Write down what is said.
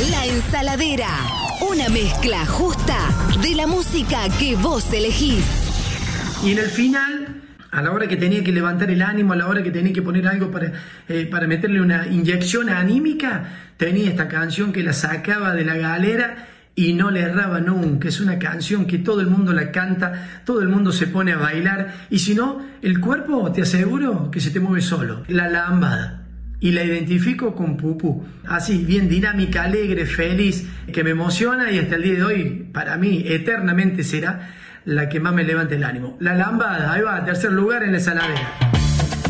La Ensaladera, una mezcla justa de la música que vos elegís. Y en el final, a la hora que tenía que levantar el ánimo, a la hora que tenía que poner algo para meterle una inyección anímica, tenía esta canción que la sacaba de la galera y no le erraba nunca. Es una canción que todo el mundo la canta, todo el mundo se pone a bailar, y si no, el cuerpo, te aseguro que se te mueve solo. La lambada. Y la identifico con Pupú, así, bien dinámica, alegre, feliz, que me emociona, y hasta el día de hoy, para mí, eternamente será la que más me levante el ánimo. La lambada, ahí va, tercer lugar en la ensaladera.